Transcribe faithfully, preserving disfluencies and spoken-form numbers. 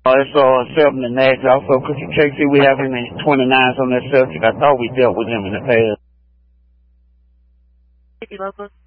It's uh, Seven and Nash. Also, could you check see we have any twenty-nines on that subject? I thought we dealt with him in the past. fifty locals.